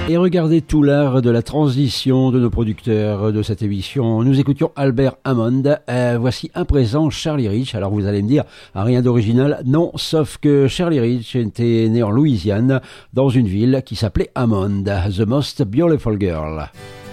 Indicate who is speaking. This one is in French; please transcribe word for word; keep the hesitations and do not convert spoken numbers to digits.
Speaker 1: Et regardez tout l'art de la transition de nos producteurs de cette émission. Nous écoutions Albert Hammond. Euh, voici un présent, Charlie Rich. Alors vous allez me dire, ah, rien d'original. Non, sauf que Charlie Rich était né en Louisiane, dans une ville qui s'appelait Hammond. The Most Beautiful Girl.